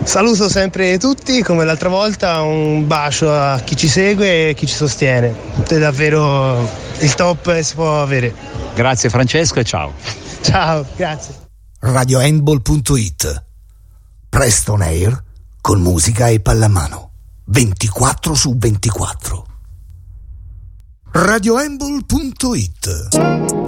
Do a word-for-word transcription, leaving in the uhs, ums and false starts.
Saluto sempre tutti, come l'altra volta, un bacio a chi ci segue e chi ci sostiene. È davvero il top che si può avere. Grazie Francesco e ciao. Ciao, grazie. radio handball punto it. Presto on air con musica e pallamano. ventiquattro su ventiquattro. radio handball punto it.